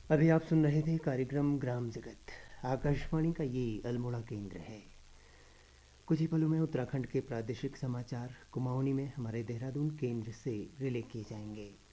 अभी आप सुन रहे थे कार्यक्रम ग्राम जगत। आकाशवाणी का ये अल्मोड़ा केंद्र है। कुछ ही पलों में उत्तराखंड के प्रादेशिक समाचार कुमाऊनी में हमारे देहरादून केंद्र से रिले किए जाएंगे।